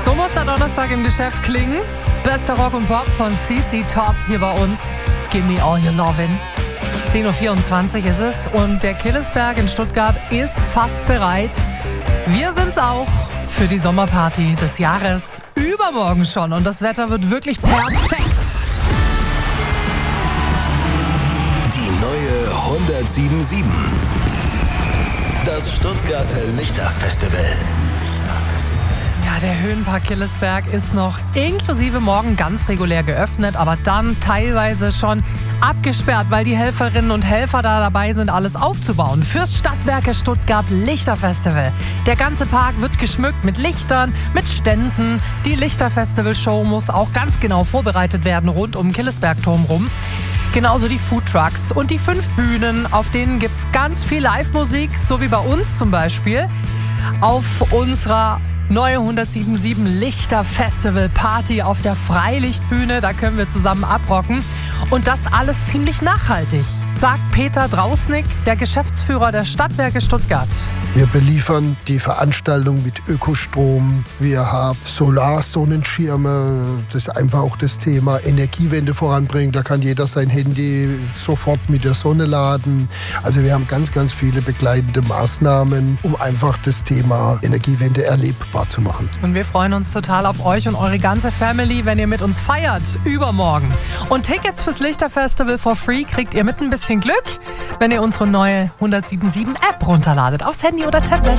So muss der Donnerstag im Geschäft klingen. Bester Rock und Pop von CC Top hier bei uns. Give me all your lovin'. 10.24 Uhr ist es und der Killesberg in Stuttgart ist fast bereit. Wir sind's auch für die Sommerparty des Jahres. Übermorgen schon und das Wetter wird wirklich perfekt. Die neue 107.7. Das Stuttgarter Lichterfestival. Ja, der Höhenpark Killesberg ist noch inklusive morgen ganz regulär geöffnet, aber dann teilweise schon abgesperrt, weil die Helferinnen und Helfer da dabei sind, alles aufzubauen. Fürs Stadtwerke Stuttgart Lichterfestival. Der ganze Park wird geschmückt mit Lichtern, mit Ständen. Die Lichterfestival-Show muss auch ganz genau vorbereitet werden rund um den Killesbergturm rum. Genauso die Foodtrucks und die 5 Bühnen, auf denen gibt's ganz viel Live-Musik, so wie bei uns zum Beispiel. Auf unserer neue 107.7 Lichterfestival Party auf der Freilichtbühne, da können wir zusammen abrocken. Und das alles ziemlich nachhaltig, sagt Peter Drausnick, der Geschäftsführer der Stadtwerke Stuttgart. Wir beliefern die Veranstaltung mit Ökostrom. Wir haben Solarsonnenschirme. Das ist einfach auch das Thema Energiewende voranbringen. Da kann jeder sein Handy sofort mit der Sonne laden. Also wir haben ganz, ganz viele begleitende Maßnahmen, um einfach das Thema Energiewende erlebbar zu machen. Und wir freuen uns total auf euch und eure ganze Family, wenn ihr mit uns feiert, übermorgen. Und Tickets fürs Lichterfestival for free kriegt ihr mit ein bisschen Glück, wenn ihr unsere neue 107.7 App runterladet aufs Handy oder Tablet.